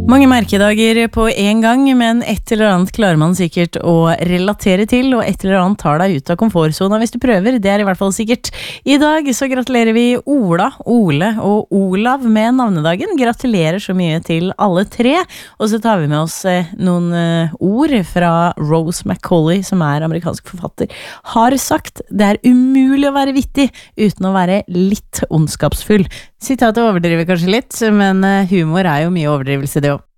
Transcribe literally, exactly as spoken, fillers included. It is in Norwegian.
Mange merkedager på en gang, men et eller annet klarer man sikkert å relatere til, og et eller annet tar deg ut av komfortzona hvis du prøver, det er i hvert fall sikkert. I dag så gratulerer vi Ola, Ole og Olav med navnedagen. Gratulerer så mye til alle tre, og så tar vi med oss noen ord fra Rose McCauley, som er amerikansk forfatter. Har sagt, det er umulig å være vittig uten å være litt ondskapsfull. Sitatet overdriver kanskje litt, men humor er jo mye overdrivelse det også.